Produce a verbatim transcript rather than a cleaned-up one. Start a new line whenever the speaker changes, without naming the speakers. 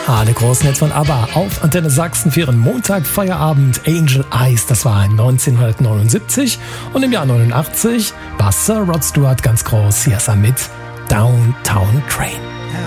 Alle großen Hits von ABBA auf Antenne Sachsen für ihren Montag Feierabend. Angel Eyes, das war neunzehnhundertneunundsiebzig. Und im Jahr neunundachtzig war Sir Rod Stewart ganz groß. Hier ist er mit Downtown Train.